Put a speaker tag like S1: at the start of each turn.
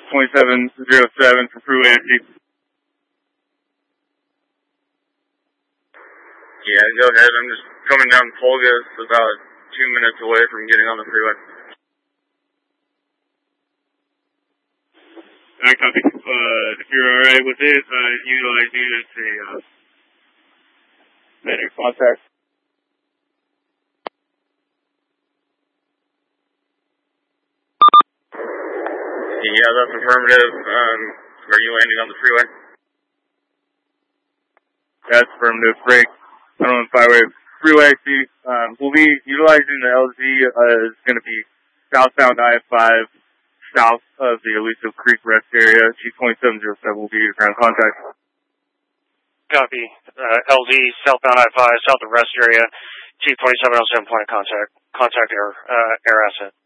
S1: 2707 for Freeway FD.
S2: Yeah, go ahead. I'm just coming down Polga. It's about 2 minutes away from getting on the freeway.
S1: Alright, copy. If you're alright with it, utilize you as a better contact.
S2: Yeah, that's affirmative. Are you landing on the freeway?
S1: That's affirmative. Break. On Byway Freeway C. We'll be utilizing the LZ. It's going to be southbound I-5, south of the Aliso Creek rest area. G2707 will be your ground contact.
S3: Copy. LZ, southbound I-5, south of rest area. G2707 point of contact. Contact air asset.